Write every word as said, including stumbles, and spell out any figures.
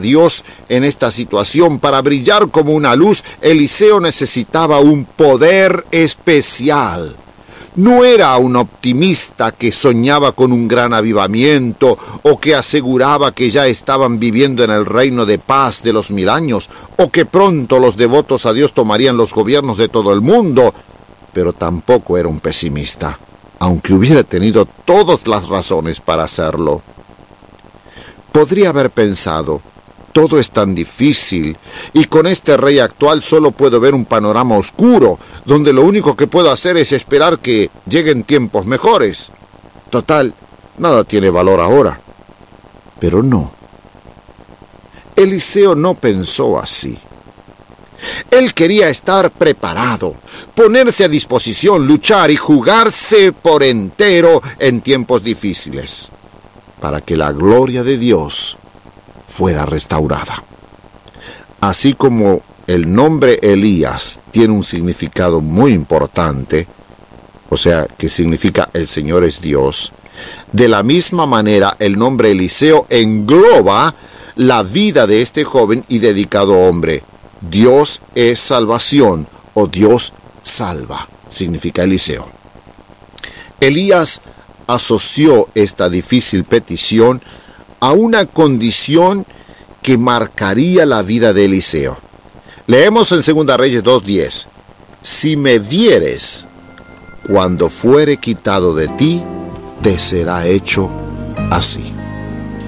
Dios en esta situación. Para brillar como una luz, Eliseo necesitaba un poder especial. No era un optimista que soñaba con un gran avivamiento o que aseguraba que ya estaban viviendo en el reino de paz de los mil años o que pronto los devotos a Dios tomarían los gobiernos de todo el mundo, pero tampoco era un pesimista, aunque hubiera tenido todas las razones para hacerlo. Podría haber pensado: todo es tan difícil, y con este rey actual solo puedo ver un panorama oscuro, donde lo único que puedo hacer es esperar que lleguen tiempos mejores. Total, nada tiene valor ahora. Pero no. Eliseo no pensó así. Él quería estar preparado, ponerse a disposición, luchar y jugarse por entero en tiempos difíciles, para que la gloria de Dios fuera restaurada. Así como el nombre Elías tiene un significado muy importante, o sea, que significa el Señor es Dios, de la misma manera el nombre Eliseo engloba la vida de este joven y dedicado hombre. Dios es salvación, o Dios salva, significa Eliseo. Elías asoció esta difícil petición a una condición que marcaría la vida de Eliseo. Leemos en Segunda Reyes dos diez: si me vieres, cuando fuere quitado de ti, te será hecho así.